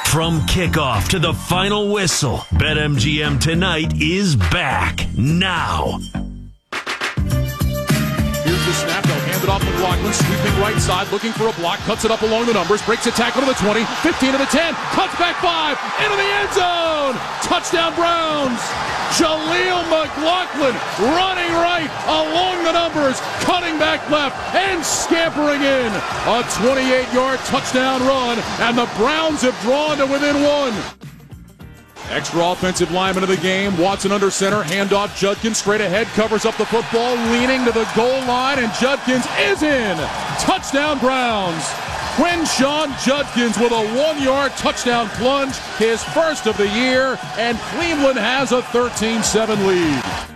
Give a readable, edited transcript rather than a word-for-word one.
From kickoff to the final whistle, BetMGM Tonight is back now. Here's the snap, they'll hand it off to McLaughlin, sweeping right side, looking for a block, cuts it up along the numbers, breaks a tackle to the 20, 15 to the 10, cuts back 5, into the end zone! Touchdown Browns! Jaleel McLaughlin running right along the numbers, cutting back left, and scampering in. A 28-yard touchdown run, and the Browns have drawn to within 1. Extra offensive lineman of the game. Watson under center. Handoff. Judkins straight ahead. Covers up the football. Leaning to the goal line. And Judkins is in. Touchdown Browns. Quinshon Judkins with a 1-yard touchdown plunge. His first of the year. And Cleveland has a 13-7 lead.